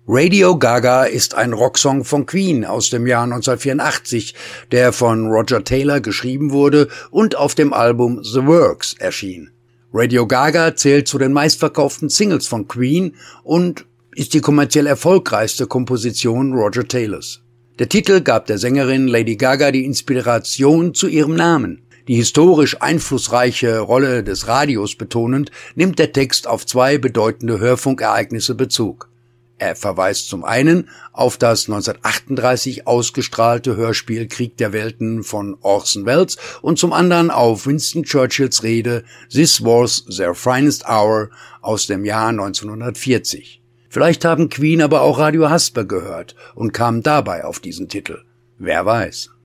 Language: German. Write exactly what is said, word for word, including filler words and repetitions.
Radio Gaga ist ein Rocksong von Queen aus dem Jahr neunzehnhundertvierundachtzig, der von Roger Taylor geschrieben wurde und auf dem Album The Works erschien. Radio Gaga zählt zu den meistverkauften Singles von Queen und ist die kommerziell erfolgreichste Komposition Roger Taylors. Der Titel gab der Sängerin Lady Gaga die Inspiration zu ihrem Namen. Die historisch einflussreiche Rolle des Radios betonend, nimmt der Text auf zwei bedeutende Hörfunkereignisse Bezug. Er verweist zum einen auf das neunzehnhundertachtunddreißig ausgestrahlte Hörspiel Krieg der Welten von Orson Welles und zum anderen auf Winston Churchills Rede This was their finest hour aus dem Jahr neunzehnhundertvierzig. Vielleicht haben Queen aber auch Radio Hasper gehört und kamen dabei auf diesen Titel. Wer weiß.